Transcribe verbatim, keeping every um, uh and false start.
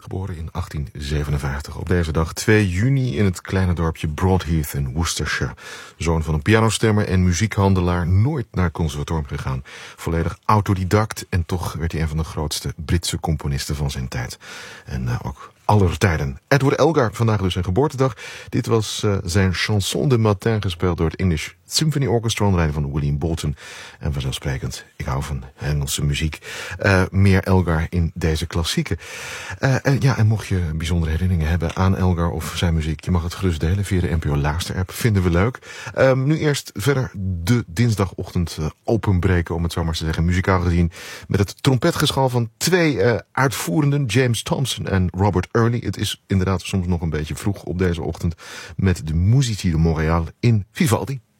Geboren in achttien zevenenvijftig. Op deze dag twee juni in het kleine dorpje Broadheath in Worcestershire. Zoon van een pianostemmer en muziekhandelaar, nooit naar het conservatorium gegaan. Volledig autodidact en toch werd hij een van de grootste Britse componisten van zijn tijd. En uh, ook aller tijden. Edward Elgar, vandaag dus zijn geboortedag. Dit was uh, zijn Chanson de Matin, gespeeld door het English Symphony Orchestra onder leiding van William Bolton. En vanzelfsprekend, ik hou van Engelse muziek. Uh, meer Elgar in deze klassieken. Uh, en, ja, en mocht je bijzondere herinneringen hebben aan Elgar of zijn muziek, je mag het gerust delen via de N P O Luister-app. Vinden we leuk. Uh, nu eerst verder de dinsdagochtend uh, openbreken, om het zo maar te zeggen, muzikaal gezien, met het trompetgeschal van twee uh, uitvoerenden, James Thompson en Robert Early. Het is inderdaad soms nog een beetje vroeg op deze ochtend met de Musici de Montréal in Vivaldi.